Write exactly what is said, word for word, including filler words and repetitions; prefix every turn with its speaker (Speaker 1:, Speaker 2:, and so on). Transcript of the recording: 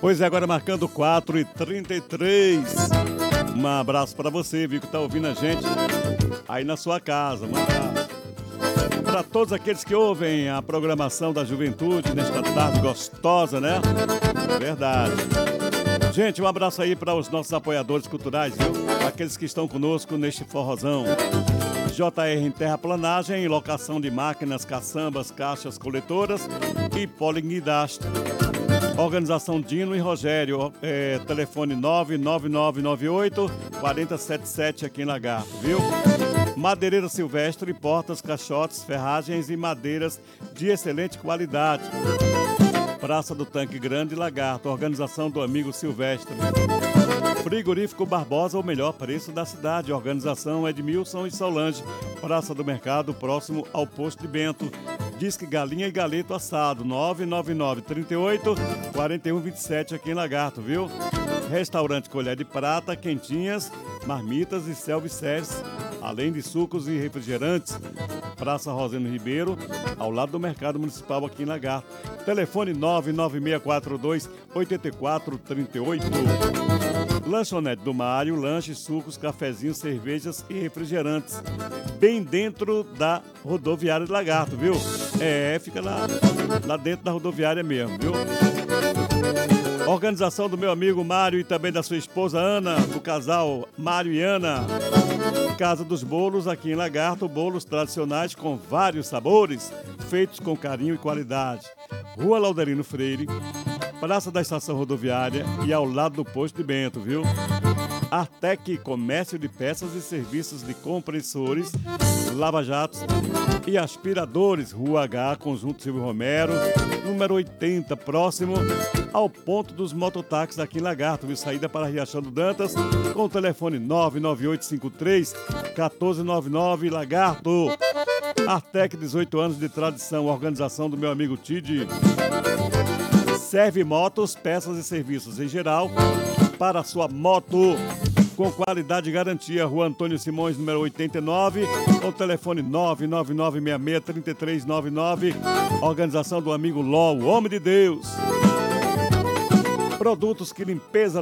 Speaker 1: Pois é, agora marcando quatro e trinta e três. Um abraço para você, viu, que tá ouvindo a gente aí na sua casa. Um abraço para todos aqueles que ouvem a programação da juventude nesta tarde gostosa, né? Verdade. Gente, um abraço aí para os nossos apoiadores culturais, viu? Aqueles que estão conosco neste forrozão. J R em terraplanagem, locação de máquinas, caçambas, caixas coletoras e polinguidastro. Organização Dino e Rogério, é, telefone nove nove nove nove oito quatro zero sete sete aqui em Lagarto, viu? Madeireira Silvestre, portas, caixotes, ferragens e madeiras de excelente qualidade. Praça do Tanque Grande, Lagarto, organização do amigo Silvestre. Frigorífico Barbosa, o melhor preço da cidade, organização Edmilson e Solange. Praça do Mercado, próximo ao Posto de Bento. Disque Galinha e Galeto Assado, nove nove nove, três oito, quatro um dois sete aqui em Lagarto, viu? Restaurante Colher de Prata, quentinhas, marmitas e self-service, além de sucos e refrigerantes. Praça Rosendo Ribeiro, ao lado do Mercado Municipal aqui em Lagarto. Telefone nove nove seis quatro dois, oito quatro três oito. Lanchonete do Mário, lanches, sucos, cafezinhos, cervejas e refrigerantes. Bem dentro da rodoviária de Lagarto, viu? É, fica lá, lá dentro da rodoviária mesmo, viu? Organização do meu amigo Mário e também da sua esposa Ana, do casal Mário e Ana. Casa dos Bolos, aqui em Lagarto, bolos tradicionais com vários sabores, feitos com carinho e qualidade. Rua Laudelino Freire, Praça da Estação Rodoviária e ao lado do Posto de Bento, viu? Artec, comércio de peças e serviços de compressores, lava-jatos e aspiradores. Rua H, Conjunto Silvio Romero, número oitenta, próximo ao ponto dos mototáxis aqui em Lagarto, viu? Saída para Riachão do Dantas, com o telefone nove nove oito cinco três, um quatro nove nove, Lagarto. Artec, dezoito anos de tradição, organização do meu amigo Tide. Serve motos, peças e serviços em geral para a sua moto com qualidade e garantia. Rua Antônio Simões, número oitenta e nove, com o telefone nove nove nove seis seis, três três nove nove. Organização do amigo Ló, o homem de Deus. Produtos que limpeza